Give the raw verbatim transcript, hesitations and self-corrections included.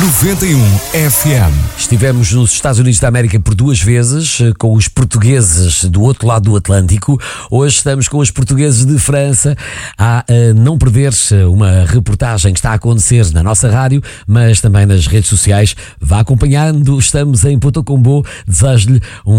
noventa e um F M. Estivemos nos Estados Unidos da América por duas vezes, com os portugueses do outro lado do Atlântico. Hoje estamos com os portugueses de França. A não perder uma reportagem que está a acontecer na nossa rádio, mas também nas redes sociais. Vá acompanhando, estamos em Poto Combo. Desejo-lhe um